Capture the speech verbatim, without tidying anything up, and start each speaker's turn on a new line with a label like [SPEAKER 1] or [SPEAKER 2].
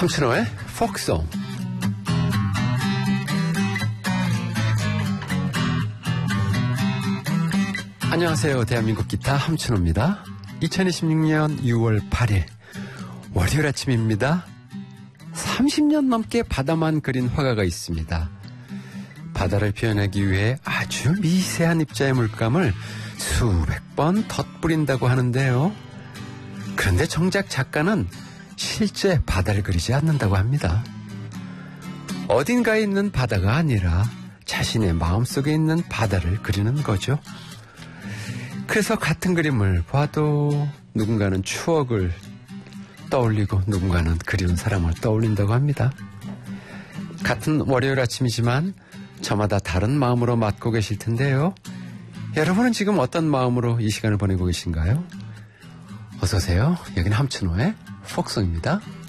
[SPEAKER 1] 함춘호의 포크송. 안녕하세요. 대한민국 기타 함춘호입니다. 이천이십육 년 유월 팔일 월요일 아침입니다. 삼십 년 넘게 바다만 그린 화가가 있습니다. 바다를 표현하기 위해 아주 미세한 입자의 물감을 수백 번 덧뿌린다고 하는데요. 그런데 정작 작가는 실제 바다를 그리지 않는다고 합니다. 어딘가에 있는 바다가 아니라 자신의 마음속에 있는 바다를 그리는 거죠. 그래서 같은 그림을 봐도 누군가는 추억을 떠올리고 누군가는 그리운 사람을 떠올린다고 합니다. 같은 월요일 아침이지만 저마다 다른 마음으로 맞고 계실 텐데요. 여러분은 지금 어떤 마음으로 이 시간을 보내고 계신가요? 어서 오세요. 여기는 함춘호의 포크송입니다.